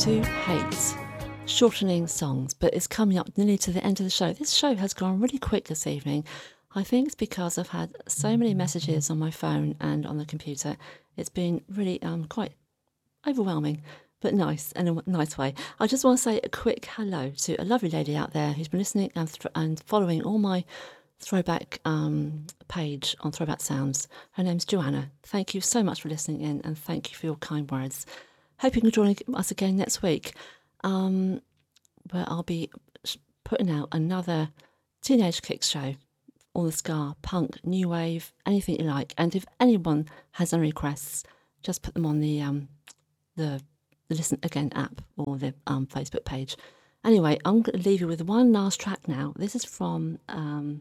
to hate shortening songs, but it's coming up nearly to the end of the show. This show has gone really quick this evening. I think it's because I've had so many messages on my phone and on the computer. It's been really quite overwhelming, but nice, in a nice way. I just want to say a quick hello to a lovely lady out there who's been listening and following all my throwback page on Throwback Sounds. Her name's Joanna. Thank you so much for listening in, and thank you for your kind words. Hope you can join us again next week, where I'll be putting out another Teenage Kicks show, all the ska, punk, new wave, anything you like. And if anyone has any requests, just put them on the Listen Again app or the Facebook page. Anyway, I'm going to leave you with one last track now. This is from